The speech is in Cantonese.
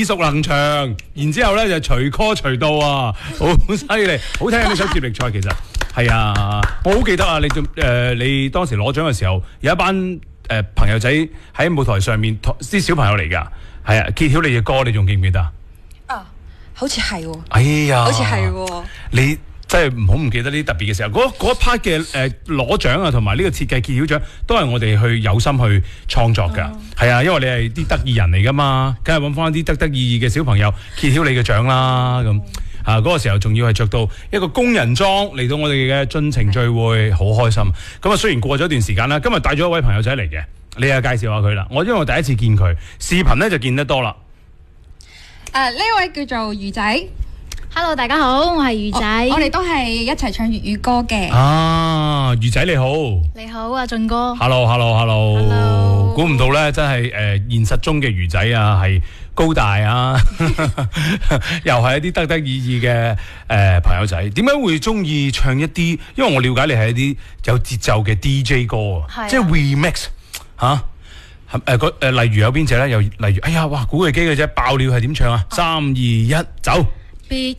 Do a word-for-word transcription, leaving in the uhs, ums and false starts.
熟能詳，然之後咧就隨 call 隨到啊，好犀利，好聽啊！呢首接力賽其實係啊，我好記得啊，你仲誒、呃、你當時攞獎嘅時候，有一班誒、呃、朋友仔喺舞台上面，啲小朋友嚟㗎，係啊，揭曉你嘅歌，你仲記唔記得啊？ 啊，好似係喎， 哎呀， 好似係喎， 你。真係唔好唔記得呢啲特別嘅時候，嗰嗰一 part 嘅誒攞獎啊，同埋呢個設計揭曉獎，都係我哋去有心去創作㗎。係、哦、啊，因為你係啲得意人嚟㗎嘛，梗係揾翻啲得得意意嘅小朋友揭曉你嘅獎啦。咁、嗯、啊嗰、嗰個時候仲要係着到一個工人裝嚟到我哋嘅進程聚會，好開心。咁啊雖然過咗一段時間啦，今日帶咗一位朋友仔嚟嘅，你又介紹下佢啦。我因為我第一次見佢，視頻咧就見得多啦。 誒、uh, 呢位叫做魚仔。 Hello， 大家好，我係魚仔。 我哋都係一齊唱粵語歌嘅。 啊，魚仔你好。 你好啊，俊哥。 Hello，Hello，Hello。估唔到咧，真係誒、呃、現實中嘅魚仔啊，係高大啊，又係一啲得得意意嘅誒、呃、朋友仔。點解會中意唱一啲？因為我了解你係一啲有節奏嘅 D J 歌啊，即係 remix 嚇。誒個誒例如有邊隻咧？又例如，哎呀，哇，古巨基嘅啫，爆料係點唱啊？三二一，走。